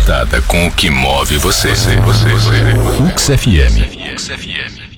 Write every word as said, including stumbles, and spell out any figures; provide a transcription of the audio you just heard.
conectada com o que move você. você, você, você. U X F M.